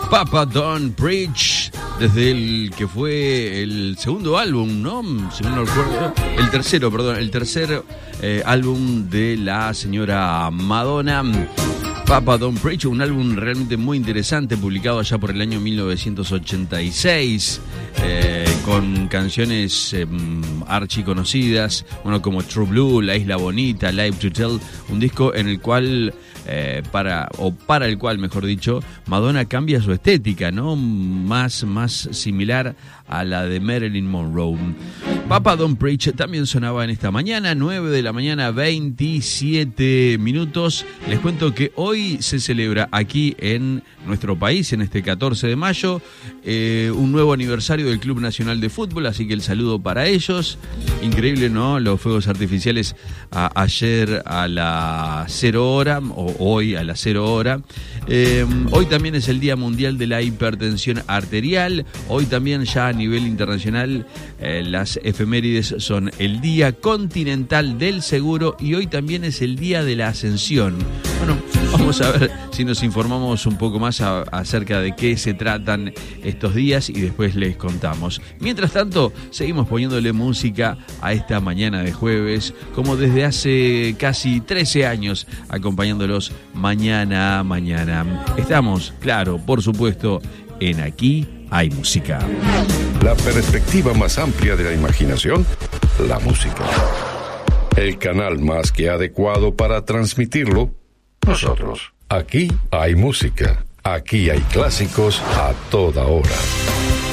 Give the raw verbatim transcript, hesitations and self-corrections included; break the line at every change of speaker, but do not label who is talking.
Papa Don't Preach, desde el que fue el segundo álbum, ¿no? Si no recuerdo, el tercero, perdón, el tercer eh, álbum de la señora Madonna. Papa Don't Preach, un álbum realmente muy interesante, publicado allá por el año mil novecientos ochenta y seis, eh, con canciones eh, archiconocidas, bueno, como True Blue, La Isla Bonita, Live to Tell, un disco en el cual, eh, para, o para el cual, mejor dicho, Madonna cambia su estética, ¿no? Más, más similar a la de Marilyn Monroe. Papa Don't Preach también sonaba en esta mañana, nueve de la mañana, veintisiete minutos. Les cuento que hoy se celebra aquí en nuestro país, en este catorce de mayo, eh, un nuevo aniversario del Club Nacional de Fútbol, así que el saludo para ellos. Increíble, ¿no? Los fuegos artificiales a, ayer a la cero hora, o hoy a la cero hora. Eh, hoy también es el Día Mundial de la Hipertensión Arterial. Hoy también ya a nivel internacional eh, las efemérides son el Día Continental del Seguro y hoy también es el Día de la Ascensión. Bueno, vamos a ver si nos informamos un poco más a, acerca de qué se tratan estos días y después les contamos. Mientras tanto, seguimos poniéndole música a esta mañana de jueves, como desde hace casi trece años, acompañándolos mañana a mañana. Estamos, claro, por supuesto, en Aquí Hay Música.
La perspectiva más amplia de la imaginación, la música. El canal más que adecuado para transmitirlo, nosotros. Aquí hay música. Aquí hay clásicos a toda hora.